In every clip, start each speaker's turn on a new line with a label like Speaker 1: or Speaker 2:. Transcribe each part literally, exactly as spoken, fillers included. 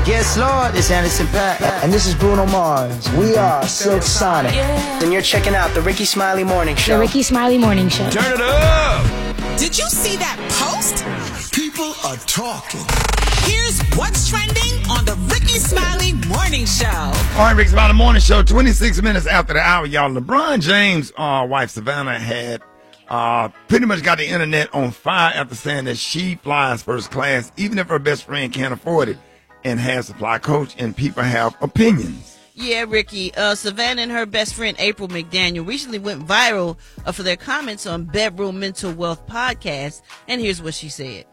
Speaker 1: Yes, Lord, it's Anderson .Paak.
Speaker 2: And this is Bruno Mars. We are Silk Sonic.
Speaker 1: Yeah. And you're checking out the Ricky Smiley Morning Show.
Speaker 3: The Ricky Smiley Morning Show.
Speaker 4: Turn it up!
Speaker 5: Did you see that post?
Speaker 4: People are talking.
Speaker 5: Here's what's trending on the Ricky Smiley Morning Show.
Speaker 6: All right, Ricky Smiley Morning Show, twenty-six minutes after the hour, y'all. LeBron James' uh, wife, Savannah, had uh, pretty much got the internet on fire after saying that she flies first class, even if her best friend can't afford it, and has to fly coach, and people have opinions.
Speaker 7: Yeah, Ricky. Uh, Savannah and her best friend April McDaniel recently went viral uh, for their comments on Bedroom Mental Wealth podcast, and here's what she said.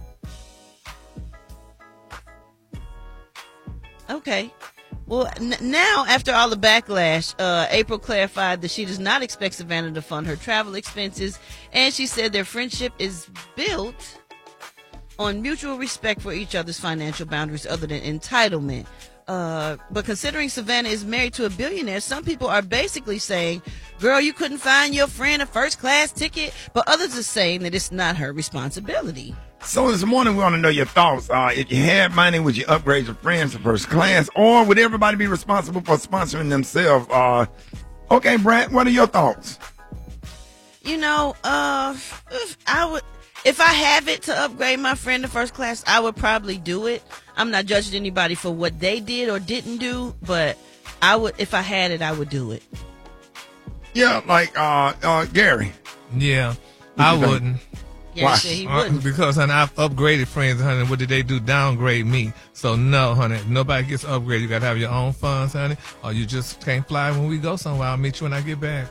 Speaker 7: Okay. Well, n- now, after all the backlash, uh, April clarified that she does not expect Savannah to fund her travel expenses, and she said their friendship is built on mutual respect for each other's financial boundaries other than entitlement. Uh, but considering Savannah is married to a billionaire, some people are basically saying, girl, you couldn't find your friend a first class ticket, but others are saying that it's not her responsibility.
Speaker 6: So this morning, we want to know your thoughts. Uh, if you had money, would you upgrade your friends to first class, or would everybody be responsible for sponsoring themselves? Uh, okay, Brad, what are your thoughts?
Speaker 7: You know, uh, if I would, if I have it to upgrade my friend to first class, I would probably do it. I'm not judging anybody for what they did or didn't do, but I would, if I had it, I would do it.
Speaker 6: Yeah, like uh, uh, Gary.
Speaker 8: Yeah, I wouldn't.
Speaker 7: Yeah,
Speaker 6: Why?
Speaker 7: he
Speaker 8: Uh,
Speaker 7: wouldn't.
Speaker 8: because honey, I've upgraded friends, honey. What did they do? Downgrade me. So no, honey. Nobody gets upgraded. You got to have your own funds, honey. Or you just can't fly when we go somewhere. I'll meet you when I get back.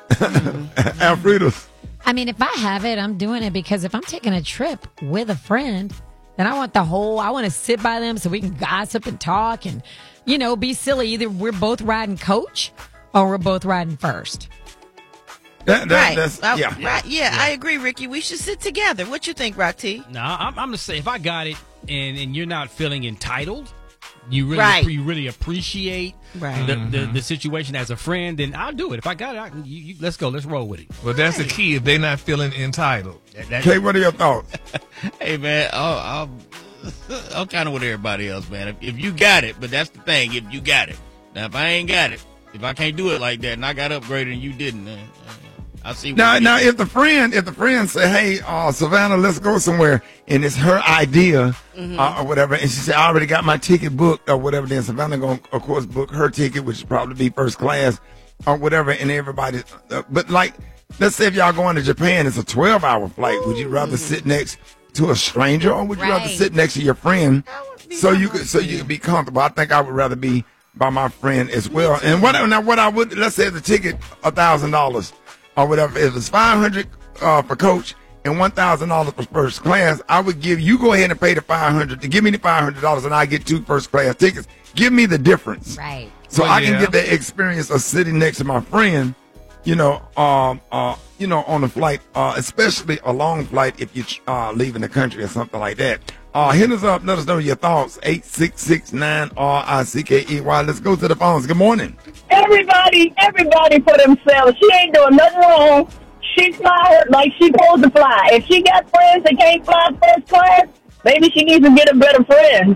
Speaker 6: Alfredo.
Speaker 3: I mean, if I have it, I'm doing it because if I'm taking a trip with a friend, then I want the whole, I want to sit by them so we can gossip and talk and, you know, be silly. Either we're both riding coach or we're both riding first.
Speaker 6: That, that,
Speaker 7: Right.
Speaker 6: That's,
Speaker 7: Uh,
Speaker 6: yeah.
Speaker 7: right. Yeah, I agree, Ricky. We should sit together. What you think, Rock T?
Speaker 9: No, I'm, I'm just saying, if I got it and, and you're not feeling entitled, you really
Speaker 7: Right.
Speaker 9: you really appreciate
Speaker 7: Right.
Speaker 9: the, the, the situation as a friend, then I'll do it. If I got it, I, you, you, let's go. Let's roll with it.
Speaker 8: Well, that's the key. If they're not feeling entitled.
Speaker 9: That- that-
Speaker 6: Okay, what are your thoughts?
Speaker 10: Hey, man, oh, I'm, I'm kind of with everybody else, man. If, if you got it, but that's the thing, if you got it. Now, if I ain't got it, if I can't do it like that and I got upgraded and you didn't, uh, I see. What
Speaker 6: Now,
Speaker 10: you
Speaker 6: now,
Speaker 10: did.
Speaker 6: if the friend, if the friend say, "Hey, uh, Savannah, let's go somewhere," and it's her idea uh, or whatever, and she said, "I already got my ticket booked or whatever," then Savannah gonna, of course, book her ticket, which would probably be first class or whatever, and everybody. Uh, but like, let's say if y'all going to Japan, it's a twelve hour flight. Would you rather sit next to a stranger, or would you rather
Speaker 3: Right.
Speaker 6: sit next to your friend so you could so you could be comfortable? I think I would rather be by my friend as well. And what now? What I would let's say the ticket a thousand dollars. Or whatever, if it's five hundred uh, for coach and one thousand dollars for first class, I would give you go ahead and pay the five hundred to give me the five hundred dollars, and I get two first class tickets. Give me the difference,
Speaker 3: Right.
Speaker 6: so
Speaker 8: Well,
Speaker 6: I can
Speaker 8: yeah.
Speaker 6: get the experience of sitting next to my friend. You know, um, uh, you know, on the flight, uh, especially a long flight if you're uh, leaving the country or something like that. Uh, hit us up, let us know your thoughts. Eight six six nine R I C K E Y. Let's go to the phones. Good morning.
Speaker 11: Everybody, everybody for themselves. She ain't doing nothing wrong. She fly her like she supposed to fly. If she got friends that can't fly first class, maybe she needs to get a better friend.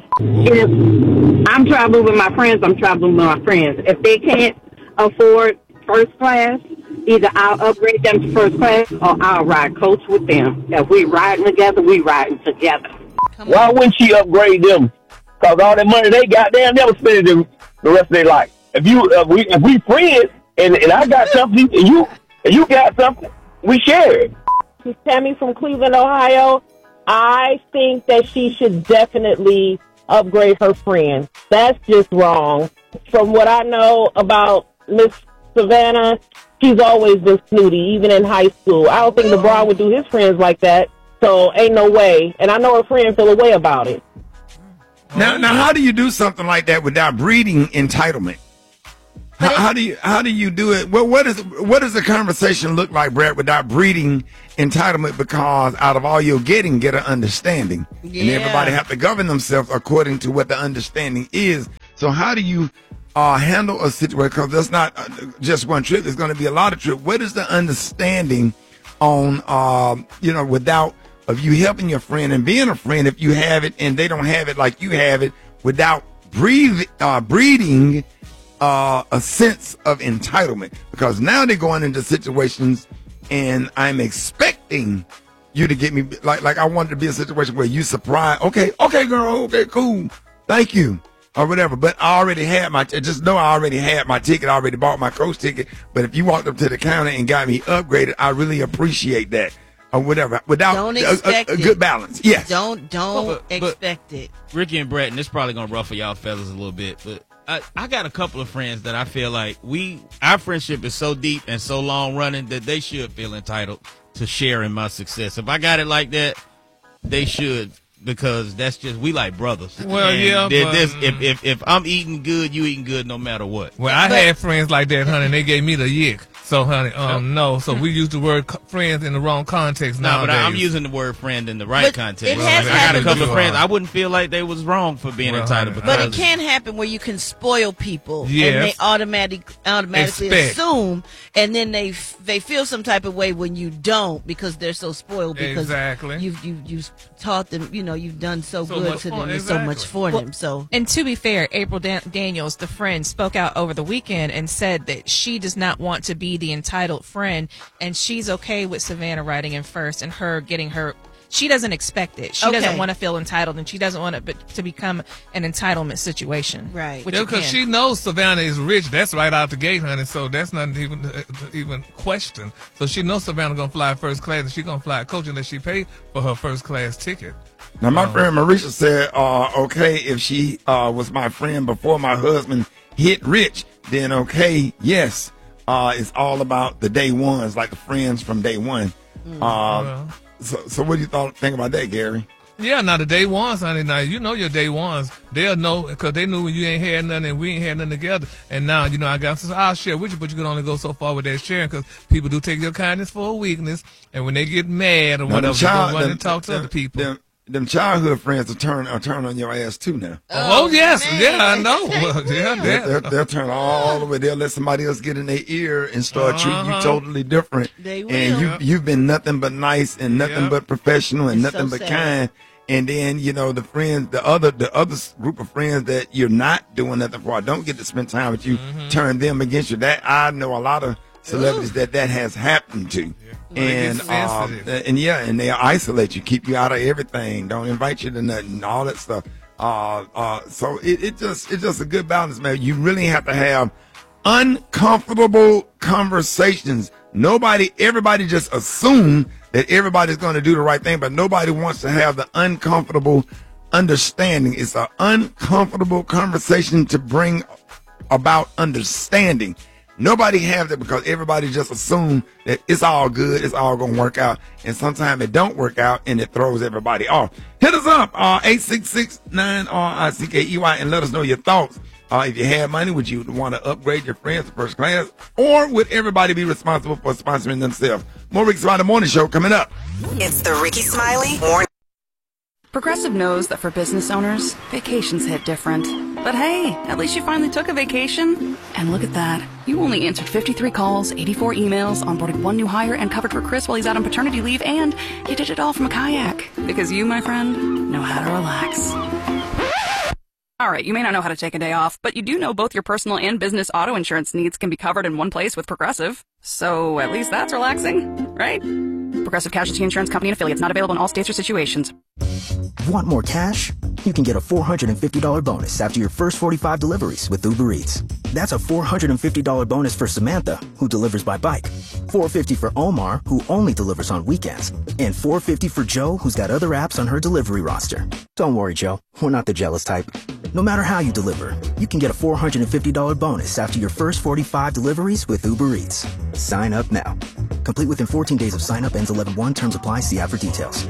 Speaker 12: If I'm traveling with my friends, I'm traveling with my friends. If they can't afford first class, either I'll upgrade them to first class or I'll ride coach with them. If we riding together, we riding together.
Speaker 11: Why wouldn't she upgrade them? Because all that money they got, they'll never spend it the rest of their life. If you, uh, we, if we friends, and, and I got something, and you, and you got something, we share it.
Speaker 12: This is Tammy from Cleveland, Ohio. I think that she should definitely upgrade her friend. That's just wrong. From what I know about Miss Savannah, she's always been snooty, even in high school. I don't think LeBron would do his friends like that, so ain't no way. And I know her friend feel a way about it.
Speaker 6: Now, now, how do you do something like that without breeding entitlement? How, how do you how do you do it? Well, what is what does the conversation look like, Brad, without breeding entitlement? Because out of all you're getting, get an understanding,
Speaker 7: Yeah.
Speaker 6: and everybody have to govern themselves according to what the understanding is. So, how do you uh, handle a situation? Because there's not uh, just one trip; there's going to be a lot of trips. What is the understanding on um, you know without of you helping your friend and being a friend if you have it and they don't have it like you have it, without breathe, uh, breeding uh, a sense of entitlement, because now they're going into situations and I'm expecting you to get me, like like I wanted to be a situation where you surprise, okay, okay, girl, okay, cool, thank you, or whatever. But I already had my, just know I already had my ticket, I already bought my coach ticket. But if you walked up to the counter and got me upgraded, I really appreciate that, or whatever. Without
Speaker 7: Don't
Speaker 6: a,
Speaker 7: expect
Speaker 6: a, a
Speaker 7: it.
Speaker 6: good balance, yes.
Speaker 7: Don't don't
Speaker 10: But- but-
Speaker 7: expect it.
Speaker 10: Ricky and Brett, and this probably gonna ruffle y'all fellas a little bit, but I, I got a couple of friends that I feel like we our friendship is so deep and so long running that they should feel entitled to share in my success. If I got it like that, they should, because that's just, we like brothers.
Speaker 8: Well,
Speaker 10: And
Speaker 8: yeah,
Speaker 10: there-
Speaker 8: but-
Speaker 10: there's- if, if if I'm eating good, you eating good no matter what.
Speaker 8: Well, I had friends like that, honey, and they gave me the yick. So, honey, um, no. So we use the word co- friends in the wrong context
Speaker 10: No,
Speaker 8: nowadays.
Speaker 10: but I- I'm using the word friend in the right
Speaker 7: But
Speaker 10: context.
Speaker 7: it has
Speaker 10: I got a
Speaker 7: happened
Speaker 10: couple of
Speaker 7: before.
Speaker 10: friends. I wouldn't feel like they was wrong for being
Speaker 8: Well,
Speaker 10: entitled.
Speaker 8: honey,
Speaker 7: But
Speaker 10: because
Speaker 7: it can happen where you can spoil people,
Speaker 8: Yes.
Speaker 7: and they automatic automatically
Speaker 8: Expect.
Speaker 7: assume, and then they f- they feel some type of way when you don't, because they're so spoiled, because
Speaker 8: Exactly.
Speaker 7: you've you you've taught them, you know, you've done so,
Speaker 8: So
Speaker 7: good
Speaker 8: much
Speaker 7: to
Speaker 8: for-
Speaker 7: them, and so much
Speaker 8: exactly.
Speaker 7: for
Speaker 13: Well,
Speaker 7: them. So
Speaker 13: And to be fair, April Dan- Daniels, the friend, spoke out over the weekend and said that she does not want to be the entitled friend, and she's okay with Savannah writing in first and her getting her. She doesn't expect it. She
Speaker 7: Okay.
Speaker 13: doesn't want to feel entitled, and she doesn't want it but to become an entitlement situation.
Speaker 7: Right.
Speaker 13: Which
Speaker 8: Yeah,
Speaker 13: you
Speaker 8: because
Speaker 13: can.
Speaker 8: she knows Savannah is rich. That's right out the gate, honey. So that's not even uh, even question. So she knows Savannah gonna fly first class, and she gonna fly coach unless she paid for her first class ticket.
Speaker 6: Now, my friend Marisha said, uh, okay, if she uh, was my friend before my husband hit rich, then okay, yes, uh, it's all about the day ones, like the friends from day one. Uh,
Speaker 8: Well.
Speaker 6: so, so what do you thought, think about that, Gary?
Speaker 8: Yeah, now the day ones, honey. Now you know your day ones. They'll know because they knew when you ain't had nothing and we ain't had nothing together. And now you know I got. So I'll share with you, but you can only go so far with that sharing because people do take your kindness for a weakness, and when they get mad or
Speaker 6: Now,
Speaker 8: whatever,
Speaker 6: them
Speaker 8: they
Speaker 6: child-
Speaker 8: go run
Speaker 6: them-
Speaker 8: and talk to
Speaker 6: them-
Speaker 8: other people.
Speaker 6: Them, them childhood friends will turn, will turn on your ass too now.
Speaker 8: Oh, yes, yeah, I know. Well, yeah,
Speaker 6: They'll,
Speaker 8: yeah.
Speaker 6: they'll, they'll turn all the way. They'll let somebody else get in their ear and start treating you
Speaker 8: Uh-huh.
Speaker 6: totally different.
Speaker 7: They
Speaker 6: And
Speaker 7: will.
Speaker 6: you, you've been nothing but nice and nothing
Speaker 8: Yeah.
Speaker 6: but professional and
Speaker 7: It's
Speaker 6: nothing
Speaker 7: so
Speaker 6: but
Speaker 7: sad.
Speaker 6: kind. And then, you know, the friends, the other, the other s- group of friends that you're not doing nothing for, don't get to spend time with you,
Speaker 8: Mm-hmm.
Speaker 6: turn them against you. That I know a lot of celebrities that that has happened to.
Speaker 8: Well, they get
Speaker 6: And, uh,
Speaker 8: sensitive.
Speaker 6: and yeah, and they isolate you, keep you out of everything, don't invite you to nothing, all that stuff. Uh, uh, so it, it just, it's just a good balance, man. You really have to have uncomfortable conversations. Nobody, everybody just assume that everybody's going to do the right thing, but nobody wants to have the uncomfortable understanding. It's an uncomfortable conversation to bring about understanding. Nobody have that because everybody just assume that it's all good, it's all gonna work out, and sometimes it don't work out and it throws everybody off. Hit us up, uh, eight six six nine R I C K E Y, and let us know your thoughts. Uh, if you had money, would you want to upgrade your friends to first class, or would everybody be responsible for sponsoring themselves? More Ricky Smiley Morning Show coming up.
Speaker 5: It's the Ricky Smiley Morning.
Speaker 14: Progressive knows that for business owners, vacations hit different. But hey, at least you finally took a vacation. And look at that. You only answered fifty-three calls, eighty-four emails, onboarded one new hire, and covered for Chris while he's out on paternity leave, and you did it all from a kayak. Because you, my friend, know how to relax. Alright, you may not know how to take a day off, but you do know both your personal and business auto insurance needs can be covered in one place with Progressive. So at least that's relaxing, right? Progressive Casualty Insurance Company and affiliates, not available in all states or situations.
Speaker 15: Want more cash? You can get a four hundred fifty dollars bonus after your first forty-five deliveries with Uber Eats. That's a four hundred fifty dollars bonus for Samantha, who delivers by bike, four hundred fifty dollars for Omar, who only delivers on weekends, and four hundred fifty dollars for Joe, who's got other apps on her delivery roster. Don't worry, Joe. We're not the jealous type. No matter how you deliver, you can get a four hundred fifty dollars bonus after your first forty-five deliveries with Uber Eats. Sign up now. Complete within fourteen days of sign up, ends eleven one. Terms apply. See app for details.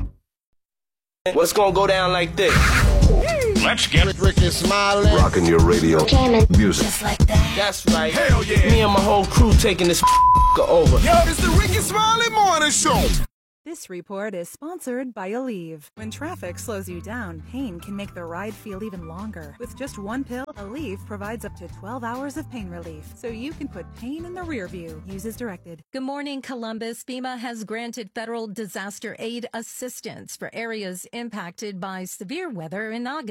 Speaker 16: What's gonna go down like this?
Speaker 17: Let's get
Speaker 16: Ricky Smiley.
Speaker 17: rocking your radio music.
Speaker 16: That's right. Hell yeah. Me and my whole crew taking this over.
Speaker 4: Yo, it's the Ricky Smiley Morning Show.
Speaker 18: This report is sponsored by Aleve. When traffic slows you down, pain can make the ride feel even longer. With just one pill, Aleve provides up to twelve hours of pain relief, so you can put pain in the rear view. Use as directed.
Speaker 19: Good morning, Columbus. FEMA has granted federal disaster aid assistance for areas impacted by severe weather in August.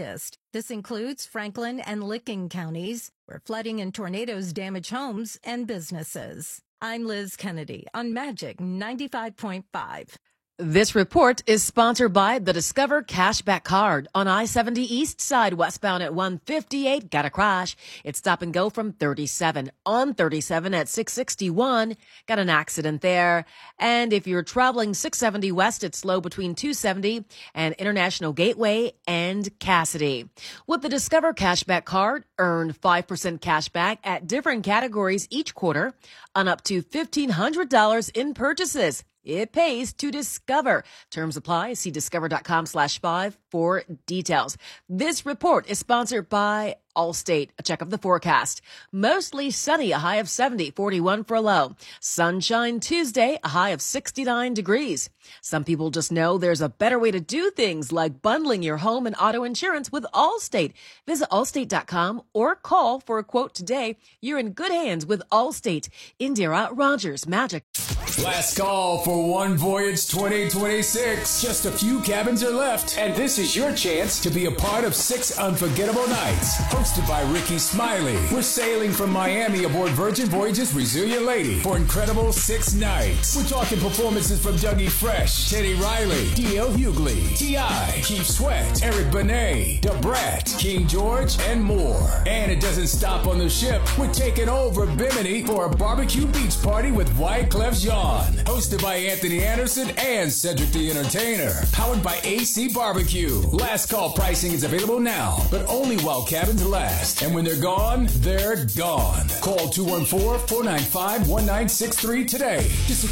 Speaker 19: This includes Franklin and Licking counties, where flooding and tornadoes damage homes and businesses. I'm Liz Kennedy on Magic ninety-five point five.
Speaker 20: This report is sponsored by the Discover Cashback Card on I seventy East Side, westbound at one fifty-eight. Got a crash. It's stop and go from thirty-seven. On thirty-seven at six sixty-one. Got an accident there. And if you're traveling six seventy west, it's slow between two seventy and International Gateway and Cassidy. With the Discover Cashback Card, earn five percent cash back at different categories each quarter on up to fifteen hundred dollars in purchases. It pays to discover. Terms apply. See discover.com slash five for details. This report is sponsored by Allstate. A check of the forecast. Mostly sunny, a high of seventy, forty-one for a low. Sunshine Tuesday, a high of sixty-nine degrees. Some people just know there's a better way to do things, like bundling your home and auto insurance with Allstate. Visit allstate dot com or call for a quote today. You're in good hands with Allstate. Indira Rogers, Magic.
Speaker 21: Last call for One Voyage twenty twenty-six. Just a few cabins are left, and this is your chance to be a part of six unforgettable nights. Hosted by Ricky Smiley. We're sailing from Miami aboard Virgin Voyages Resilient Lady for incredible six nights. We're talking performances from Dougie Fresh, Teddy Riley, D L Hughley, T I, Keith Sweat, Eric Benet, Da Brat, King George, and more. And it doesn't stop on the ship. We're taking over Bimini for a barbecue beach party with Wyclef Jean. Hosted by Anthony Anderson and Cedric the Entertainer. Powered by A C Barbecue. Last call pricing is available now, but only while cabins last. And when they're gone, they're gone. Call two one four, four nine five, one nine six three today.